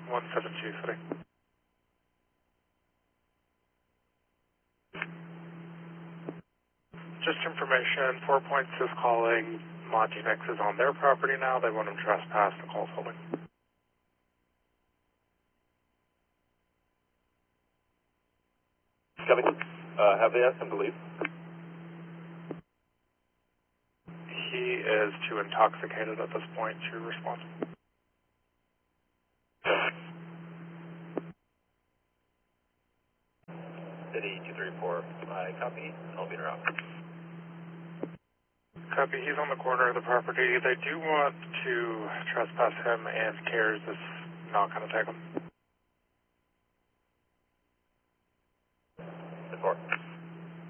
172 City. Just information, 4 Points is calling. Montenex is on their property now. They want him trespass. The call's holding. Copy. Have they asked him to leave? He is too intoxicated at this point to respond. City 234, I copy. I'll be around. Copy, he's on the corner of the property. They do want to trespass him, and CARES is not going to take him.